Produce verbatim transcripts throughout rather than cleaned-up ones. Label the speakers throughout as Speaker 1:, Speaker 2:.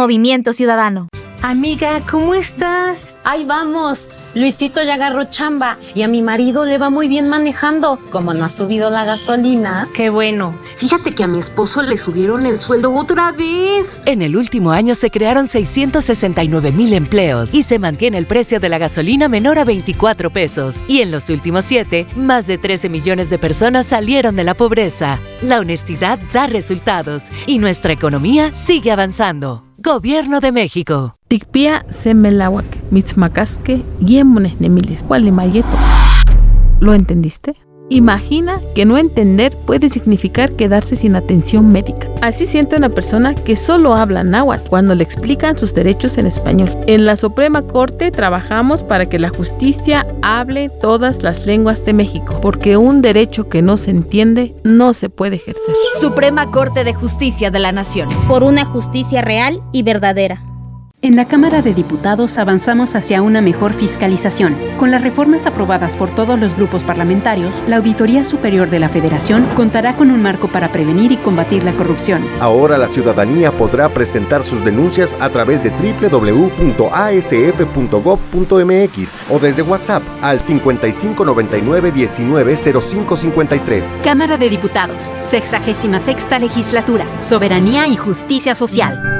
Speaker 1: Movimiento Ciudadano.
Speaker 2: Amiga, ¿cómo estás?
Speaker 3: Ahí vamos. Luisito ya agarró chamba y a mi marido le va muy bien manejando. Como no ha subido la gasolina.
Speaker 2: Qué bueno.
Speaker 4: Fíjate que a mi esposo le subieron el sueldo otra vez.
Speaker 5: En el último año se crearon seiscientos sesenta y nueve mil empleos y se mantiene el precio de la gasolina menor a veinticuatro pesos. Y en los últimos siete, más de trece millones de personas salieron de la pobreza. La honestidad da resultados y nuestra economía sigue avanzando. Gobierno de México.
Speaker 6: Tikpia semelawak, mitzmacasque, yemones nemilis, mayeto. ¿Lo entendiste? Imagina que no entender puede significar quedarse sin atención médica. Así siente una persona que solo habla náhuatl cuando le explican sus derechos en español. En la Suprema Corte trabajamos para que la justicia hable todas las lenguas de México, porque un derecho que no se entiende no se puede ejercer.
Speaker 7: Suprema Corte de Justicia de la Nación.
Speaker 8: Por una justicia real y verdadera.
Speaker 9: En la Cámara de Diputados avanzamos hacia una mejor fiscalización. Con las reformas aprobadas por todos los grupos parlamentarios, la Auditoría Superior de la Federación contará con un marco para prevenir y combatir la corrupción.
Speaker 10: Ahora la ciudadanía podrá presentar sus denuncias a través de doble u doble u doble u punto a s f punto gob punto m x o desde WhatsApp al cincuenta y cinco noventa y nueve diecinueve cero cinco cincuenta y tres.
Speaker 9: Cámara de Diputados, sexagésima sexta legislatura, soberanía y justicia social.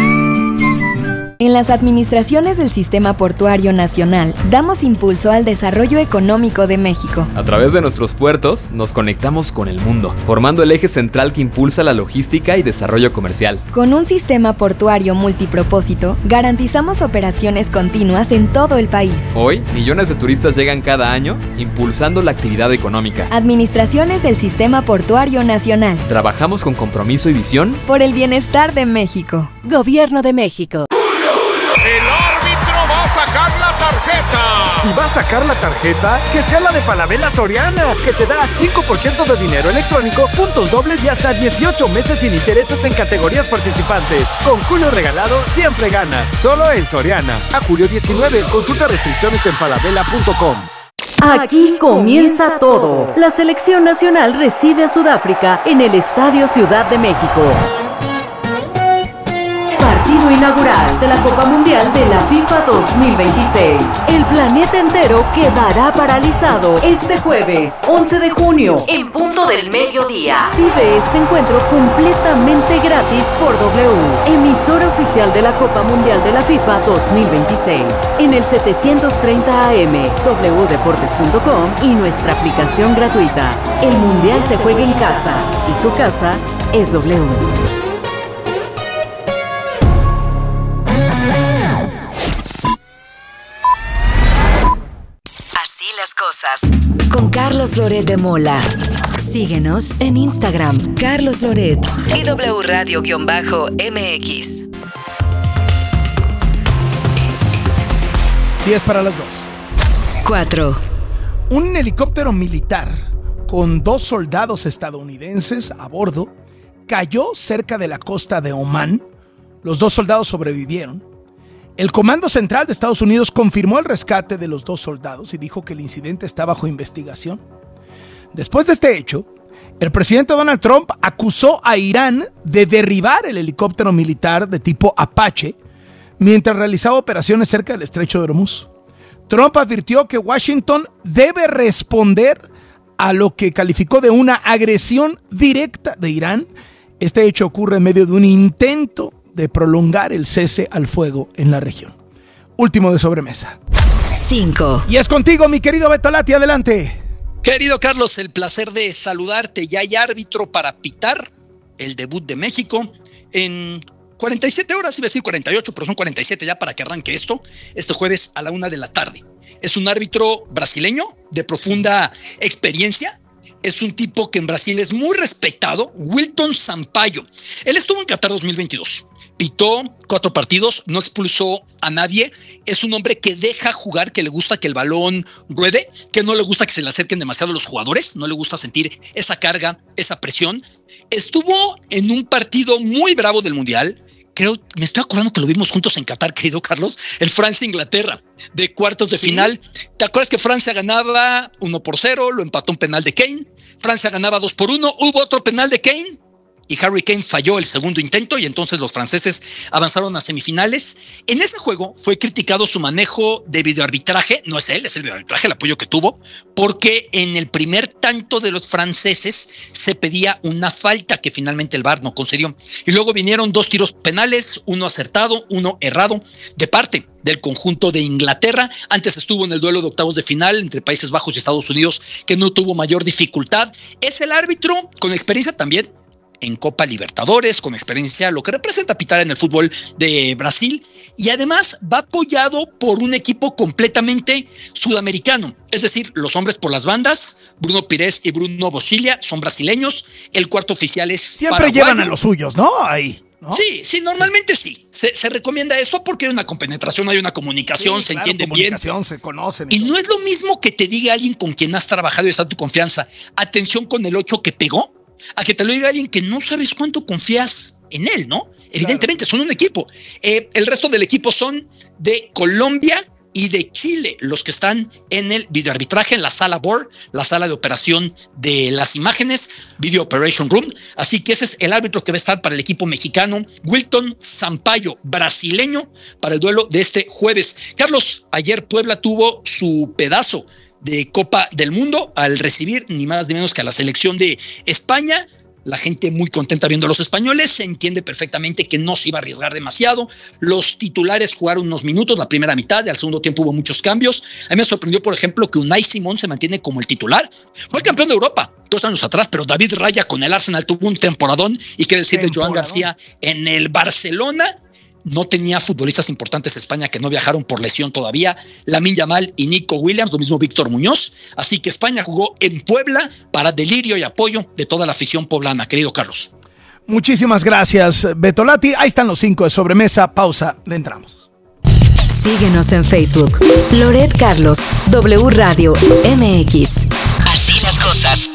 Speaker 11: En las administraciones del Sistema Portuario Nacional, damos impulso al desarrollo económico de México.
Speaker 12: A través de nuestros puertos, nos conectamos con el mundo, formando el eje central que impulsa la logística y desarrollo comercial.
Speaker 11: Con un sistema portuario multipropósito, garantizamos operaciones continuas en todo el país.
Speaker 12: Hoy, millones de turistas llegan cada año, impulsando la actividad económica.
Speaker 11: Administraciones del Sistema Portuario Nacional.
Speaker 12: Trabajamos con compromiso y visión
Speaker 11: por el bienestar de México.
Speaker 5: Gobierno de México.
Speaker 13: ¡El árbitro va a sacar la tarjeta!
Speaker 14: Si va a sacar la tarjeta, que sea la de Falabella Soriana, que te da cinco por ciento de dinero electrónico, puntos dobles y hasta dieciocho meses sin intereses en categorías participantes. Con Julio regalado, siempre ganas. Solo en Soriana. A julio diecinueve, consulta restricciones en falabella punto com.
Speaker 15: Aquí comienza todo. La selección nacional recibe a Sudáfrica en el Estadio Ciudad de México. Partido inaugural de la Copa Mundial de la FIFA dos mil veintiséis. El planeta entero quedará paralizado este jueves, once de junio, en punto del mediodía. Vive este encuentro completamente gratis por W, emisora oficial de la Copa Mundial de la FIFA dos mil veintiséis, en el setecientos treinta A M, w deportes punto com y nuestra aplicación gratuita. El Mundial se juega en casa y su casa es W.
Speaker 5: Cosas. Con Carlos Loret de Mola. Síguenos en Instagram, Carlos Loret y W Radio-M X.
Speaker 16: diez para las dos.
Speaker 5: cuatro.
Speaker 16: Un helicóptero militar con dos soldados estadounidenses a bordo cayó cerca de la costa de Omán. Los dos soldados sobrevivieron. El Comando Central de Estados Unidos confirmó el rescate de los dos soldados y dijo que el incidente está bajo investigación. Después de este hecho, el presidente Donald Trump acusó a Irán de derribar el helicóptero militar de tipo Apache mientras realizaba operaciones cerca del estrecho de Hormuz. Trump advirtió que Washington debe responder a lo que calificó de una agresión directa de Irán. Este hecho ocurre en medio de un intento de prolongar el cese al fuego en la región. Último de sobremesa.
Speaker 5: cinco.
Speaker 16: Y es contigo, mi querido Beto Lati, adelante.
Speaker 17: Querido Carlos, el placer de saludarte. Ya hay árbitro para pitar el debut de México en cuarenta y siete horas, iba a decir cuarenta y ocho, pero son cuarenta y siete ya para que arranque esto, este jueves a la una de la tarde. Es un árbitro brasileño de profunda experiencia. Es un tipo que en Brasil es muy respetado, Wilton Sampaio. Él estuvo en Qatar dos mil veintidós. Pitó cuatro partidos, no expulsó a nadie. Es un hombre que deja jugar, que le gusta que el balón ruede, que no le gusta que se le acerquen demasiado a los jugadores, no le gusta sentir esa carga, esa presión. Estuvo en un partido muy bravo del Mundial. Creo, me estoy acordando que lo vimos juntos en Qatar, querido Carlos, el Francia-Inglaterra, de cuartos de ¿Sí? final. ¿Te acuerdas que Francia ganaba uno por cero, lo empató un penal de Kane? Francia ganaba dos por uno, hubo otro penal de Kane y Harry Kane falló el segundo intento y entonces los franceses avanzaron a semifinales. En ese juego fue criticado su manejo de videoarbitraje, no es él, es el videoarbitraje, el apoyo que tuvo, porque en el primer tanto de los franceses se pedía una falta que finalmente el V A R no concedió. Y luego vinieron dos tiros penales, uno acertado, uno errado, de parte del conjunto de Inglaterra. Antes estuvo en el duelo de octavos de final entre Países Bajos y Estados Unidos, que no tuvo mayor dificultad. Es el árbitro con experiencia también en Copa Libertadores, con experiencia lo que representa pitar en el fútbol de Brasil, y además va apoyado por un equipo completamente sudamericano, es decir, los hombres por las bandas, Bruno Pires y Bruno Bosilia son brasileños, el cuarto oficial es
Speaker 16: siempre
Speaker 17: paraguayo.
Speaker 16: Llevan a los suyos, ¿no? Ahí. ¿No?
Speaker 17: Sí, sí, normalmente sí. Se, se recomienda esto porque hay una compenetración, hay una comunicación, sí, se claro, entienden bien.
Speaker 16: Se conocen.
Speaker 17: Y, y no es lo mismo que te diga alguien con quien has trabajado y está tu confianza, atención con el ocho que pegó, a que te lo diga alguien que no sabes cuánto confías en él, ¿no? Evidentemente, claro. Son un equipo. Eh, el resto del equipo son de Colombia y de Chile, los que están en el videoarbitraje, en la sala B O R, la sala de operación de las imágenes, Video Operation Room. Así que ese es el árbitro que va a estar para el equipo mexicano, Wilton Sampaio, brasileño, para el duelo de este jueves. Carlos, ayer Puebla tuvo su pedazo de Copa del Mundo al recibir ni más ni menos que a la selección de España. La gente muy contenta viendo a los españoles, se entiende perfectamente que no se iba a arriesgar demasiado. Los titulares jugaron unos minutos la primera mitad, y al segundo tiempo hubo muchos cambios. A mí me sorprendió, por ejemplo, que Unai Simón se mantiene como el titular. Fue el campeón de Europa dos años atrás, pero David Raya con el Arsenal tuvo un temporadón, y qué decir de Joan García en el Barcelona. No tenía futbolistas importantes España que no viajaron por lesión todavía, Lamine Yamal y Nico Williams, lo mismo Víctor Muñoz. Así que España jugó en Puebla para delirio y apoyo de toda la afición poblana, querido Carlos.
Speaker 16: Muchísimas gracias, Betolati. Ahí están los cinco de sobremesa. Pausa, le entramos.
Speaker 1: Síguenos en Facebook. Loret Carlos, W Radio M X. Así las cosas.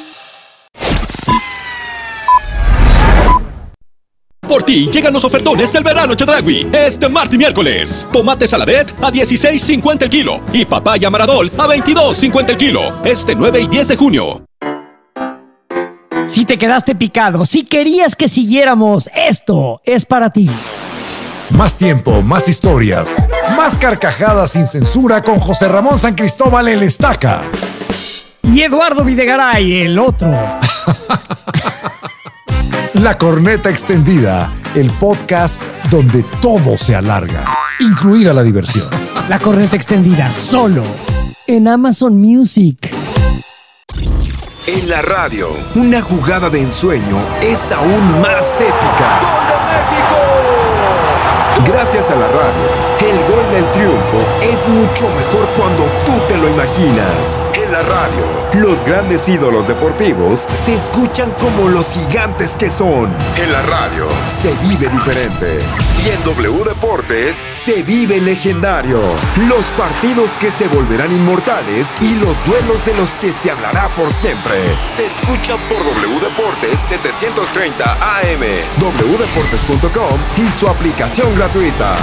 Speaker 18: Por ti llegan los ofertones del verano Chedraui. Este martes y miércoles. Tomate saladet a dieciséis cincuenta el kilo y papaya maradol a veintidós cincuenta el kilo. Este nueve y diez de junio.
Speaker 19: Si te quedaste picado, si querías que siguiéramos, esto es para ti.
Speaker 20: Más tiempo, más historias, más carcajadas sin censura con José Ramón San Cristóbal el Estaca.
Speaker 19: Y Eduardo Videgaray, el otro.
Speaker 20: La Corneta Extendida, el podcast donde todo se alarga, incluida la diversión.
Speaker 19: La Corneta Extendida, solo en Amazon Music.
Speaker 21: En la radio, una jugada de ensueño es aún más épica. ¡Gol de México! Gracias a la radio, el gol del triunfo es mucho mejor cuando tú te lo imaginas. En la radio, los grandes ídolos deportivos se escuchan como los gigantes que son. En la radio, se vive diferente. Y en W Deportes, se vive legendario. Los partidos que se volverán inmortales y los duelos de los que se hablará por siempre. Se escucha por W Deportes setecientos treinta A M, w deportes punto com y su aplicación gratuita.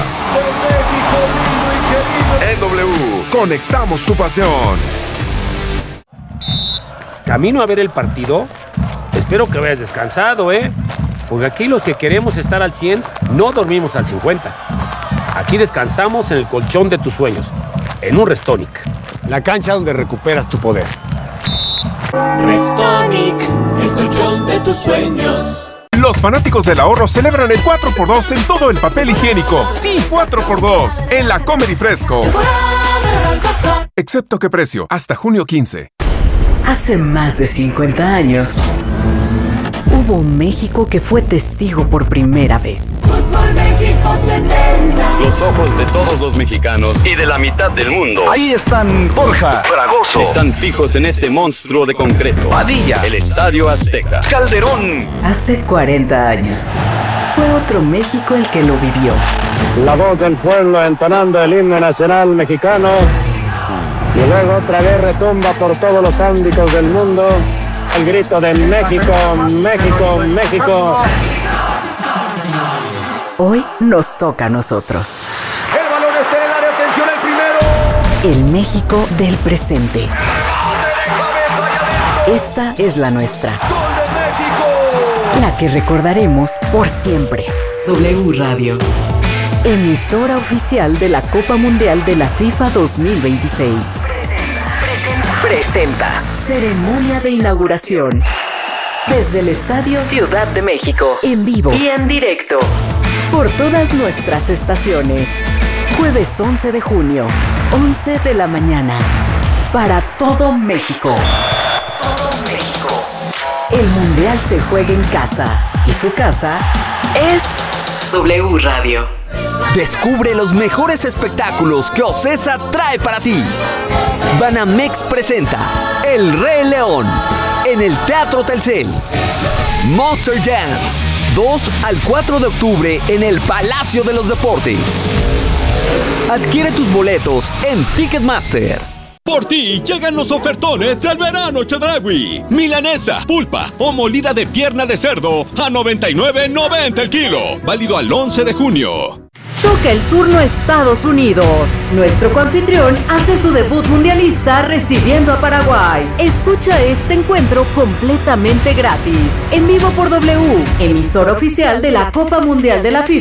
Speaker 21: En W, conectamos tu pasión.
Speaker 22: Camino a ver el partido. Espero que vayas descansado, ¿eh? Porque aquí los que queremos estar al cien no dormimos al cincuenta. Aquí descansamos en el colchón de tus sueños, en un Restonic, la cancha donde recuperas tu poder.
Speaker 23: Restonic, el colchón de tus sueños.
Speaker 24: Los fanáticos del ahorro celebran el cuatro por dos en todo el papel higiénico. Sí, cuatro por dos en la Comer y Fresco. Excepto qué precio, hasta junio quince.
Speaker 15: Hace más de cincuenta años, hubo un México que fue testigo por primera vez.
Speaker 23: Fútbol México setenta.
Speaker 25: Los ojos de todos los mexicanos y de la mitad del mundo.
Speaker 14: Ahí están Borja,
Speaker 25: Fragoso. Están fijos en este monstruo de concreto.
Speaker 14: Padilla.
Speaker 25: El Estadio Azteca.
Speaker 14: Calderón.
Speaker 15: Hace cuarenta años, fue otro México el que lo vivió.
Speaker 22: La voz del pueblo entonando el himno nacional mexicano. Y luego otra vez retumba por todos los ámbitos del mundo el grito de México, México, México.
Speaker 15: Hoy nos toca a nosotros.
Speaker 14: El balón está en el área, atención al primero.
Speaker 15: El México del presente. Esta es la nuestra.
Speaker 21: México!
Speaker 15: La que recordaremos por siempre. W Radio. Emisora oficial de la Copa Mundial de la FIFA dos mil veintiséis. Presenta. Ceremonia de inauguración. Desde el Estadio Ciudad de México. En vivo y en directo. Por todas nuestras estaciones. Jueves once de junio, once de la mañana. Para todo México. Todo México. El Mundial se juega en casa. Y su casa es W Radio.
Speaker 2: Descubre los mejores espectáculos que Ocesa trae para ti. Banamex presenta El Rey León en el Teatro Telcel. Monster Jam, dos al cuatro de octubre en el Palacio de los Deportes. Adquiere tus boletos en Ticketmaster.
Speaker 18: Por ti llegan los ofertones del verano Chedraui. Milanesa, pulpa o molida de pierna de cerdo a noventa y nueve noventa el kilo. Válido al once de junio.
Speaker 15: Toca el turno Estados Unidos. Nuestro coanfitrión hace su debut mundialista recibiendo a Paraguay. Escucha este encuentro completamente gratis. En vivo por W, emisora oficial de la Copa Mundial de la FIFA.